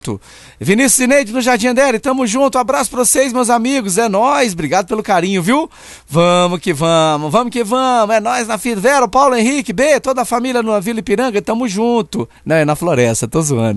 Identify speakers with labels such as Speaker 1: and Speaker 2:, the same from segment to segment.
Speaker 1: Vinícius e Neide no Jardim Andere, tamo junto, abraço pra vocês, meus amigos, é nóis, obrigado pelo carinho, viu? Vamos que vamos, é nóis na fita. Vera, Paulo Henrique, B, toda a família na Vila Ipiranga, tamo junto. Não, é na Floresta, tô zoando.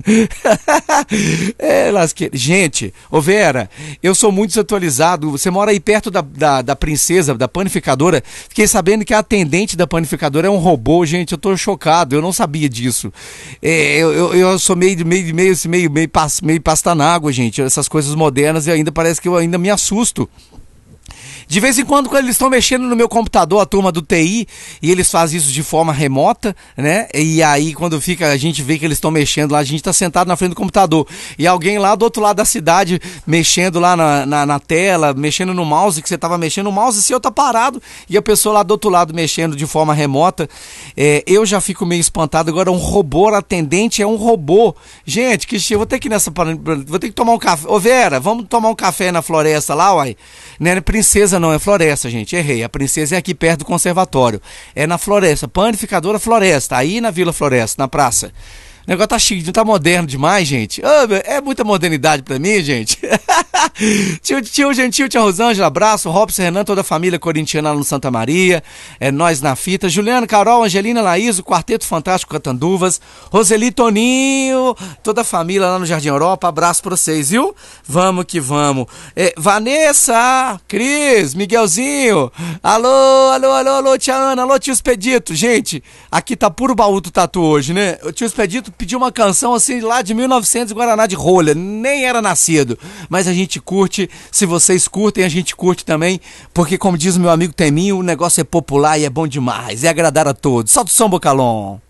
Speaker 1: Gente, ô Vera, eu sou muito desatualizado, você mora aí perto da princesa, da panificadora, fiquei sabendo que a atendente da panificadora é um robô, gente, eu tô chocado, eu não sabia disso. Eu sou meio pasta na água, gente, essas coisas modernas, e ainda parece que eu ainda me assusto. De vez em quando eles estão mexendo no meu computador, a turma do TI, e eles fazem isso de forma remota, né? E aí quando a gente vê que eles estão mexendo lá, a gente está sentado na frente do computador, e alguém lá do outro lado da cidade mexendo lá na tela, mexendo no mouse, que você estava mexendo, o mouse seu tá parado, e a pessoa lá do outro lado mexendo de forma remota. Eu já fico meio espantado. Agora um robô atendente é um robô. Gente, eu vou ter que vou ter que tomar um café. Ô Vera, vamos tomar um café na Floresta lá, uai? Né? Princesa não, é Floresta, gente, errei. A princesa é aqui perto do conservatório. É na Floresta, panificadora Floresta, aí na Vila Floresta, na praça. O negócio tá chique, tá moderno demais, gente. É muita modernidade pra mim, gente. Tio Gentil, tia Rosângela, abraço. Robson, Renan, toda a família corintiana lá no Santa Maria. É nós na fita. Juliano, Carol, Angelina, Laís, o Quarteto Fantástico Catanduvas. Roseli, Toninho, toda a família lá no Jardim Europa. Abraço pra vocês, viu? Vamos que vamos. Vanessa, Cris, Miguelzinho. Alô, tia Ana, alô, tio Expedito. Gente, aqui tá puro baú do tatu hoje, né? O tio Expedito pediu uma canção assim lá de 1900, Guaraná de rolha, nem era nascido, mas a gente curte. Se vocês curtem, a gente curte também, porque como diz o meu amigo Teminho, o negócio é popular e é bom demais, é agradar a todos. Solta o som, Bocalon.